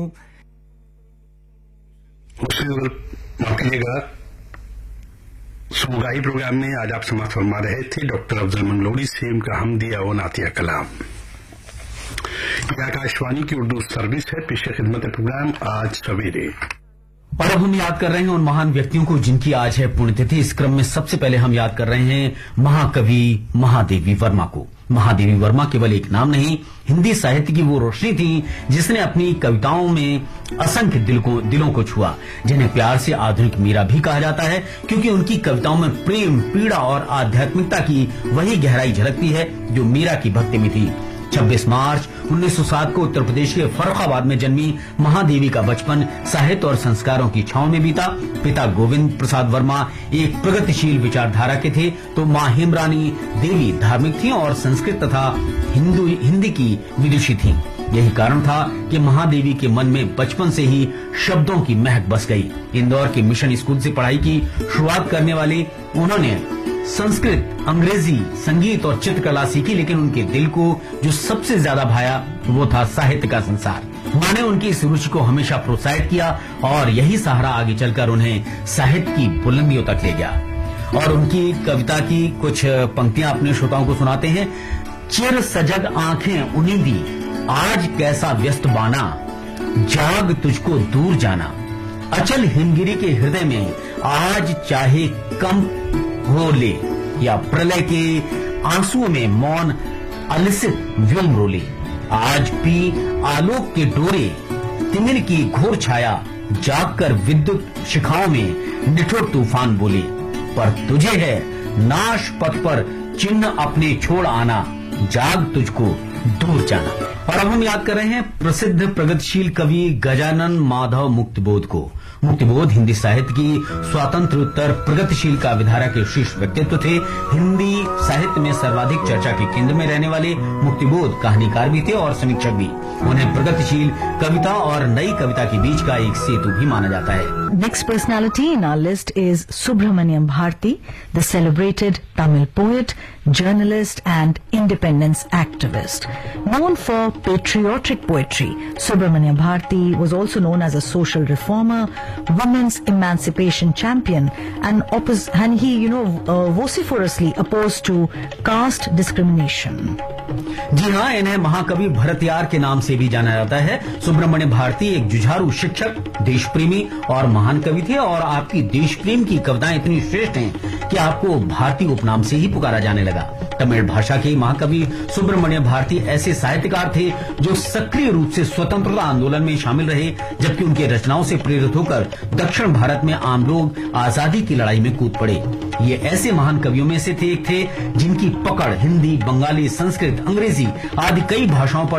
माफ कीजिएगा, सुगाई प्रोग्राम में आज आप समाप्त फरमा रहे थे डॉक्टर अफजल मंगलोड़ी से उनका हम दिया वो नातिया कलाम। यह आकाशवाणी की उर्दू सर्विस है। पेश खिदमत प्रोग्राम आज सवेरे। और अब हम याद कर रहे हैं उन महान व्यक्तियों को जिनकी आज है पुण्यतिथि। इस क्रम में सबसे पहले हम याद कर रहे हैं महाकवि महादेवी वर्मा को। महादेवी वर्मा केवल एक नाम नहीं, हिंदी साहित्य की वो रोशनी थी जिसने अपनी कविताओं में असंख्य दिलों को छुआ, जिन्हें प्यार से आधुनिक मीरा भी कहा जाता है, क्योंकि उनकी कविताओं में प्रेम, पीड़ा और आध्यात्मिकता की वही गहराई झलकती है जो मीरा की भक्ति में थी। 26 मार्च 1907 को उत्तर प्रदेश के फर्रुखाबाद में जन्मी महादेवी का बचपन साहित्य और संस्कारों की छांव में बीता। पिता गोविंद प्रसाद वर्मा एक प्रगतिशील विचारधारा के थे, तो मां हेमरानी देवी धार्मिक थीं और संस्कृत तथा हिंदी की विदुषी थीं। यही कारण था कि महादेवी के मन में बचपन से ही शब्दों की महक बस गई। इंदौर के मिशन स्कूल से पढ़ाई की शुरुआत करने वाली उन्होंने संस्कृत, अंग्रेजी, संगीत और चित्रकला सीखी, लेकिन उनके दिल को जो सबसे ज्यादा भाया वो था साहित्य का संसार। मां ने उनकी इस रुचि को हमेशा प्रोत्साहित किया और यही सहारा आगे चलकर उन्हें साहित्य की बुलंदियों तक ले गया। और उनकी कविता की कुछ पंक्तियां अपने श्रोताओं को सुनाते हैं। चिर सजग आंखें उन्नीदी, आज कैसा व्यस्त बाना, जाग तुझको दूर जाना, अचल हिमगिरी के हृदय में आज चाहे कम हो ले, या प्रलय के आंसुओं में मौन अलिसित व्योम रोले, आज भी आलोक के डोरे, तिमिर की घोर छाया, जागकर विद्युत शिखाओं में निठुर तूफान बोले, पर तुझे है नाश पथ पर चिन्ह अपने छोड़ आना, जाग तुझको दूर जाना। और अब हम याद कर रहे हैं प्रसिद्ध प्रगतिशील कवि गजानन माधव मुक्तिबोध को। मुक्तिबोध हिंदी साहित्य की स्वातंत्रोत्तर प्रगतिशील काव्यधारा के शीर्ष व्यक्तित्व थे। हिंदी साहित्य में सर्वाधिक चर्चा के केंद्र में रहने वाले मुक्तिबोध कहानीकार भी थे और समीक्षक भी। उन्हें प्रगतिशील कविता और नई कविता के बीच का एक सेतु भी माना जाता है। Next personality in our list is Subramaniam Bharati, the celebrated Tamil poet, journalist and independence activist. Known for patriotic poetry, Subramaniam Bharati was also known as a social reformer, women's emancipation champion, and he, vociferously opposed to caste discrimination. जी हाँ, इन्हें महाकवि भरतयार के नाम से भी जाना जाता है। सुब्रमण्य भारती एक जुझारू शिक्षक, देश प्रेमी और महान कवि थे और आपकी देश प्रेम की कविताएं इतनी श्रेष्ठ हैं कि आपको भारती उपनाम से ही पुकारा जाने लगा। तमिल भाषा के महाकवि सुब्रमण्य भारती ऐसे साहित्यकार थे जो सक्रिय रूप से स्वतंत्रता आंदोलन में शामिल रहे, जबकि उनके रचनाओं से प्रेरित होकर दक्षिण भारत में आम लोग आजादी की लड़ाई में कूद पड़े। ये ऐसे महान कवियों में से एक थे जिनकी पकड़ हिंदी, बंगाली, संस्कृत, अंग्रेजी आदि कई भाषाओं पर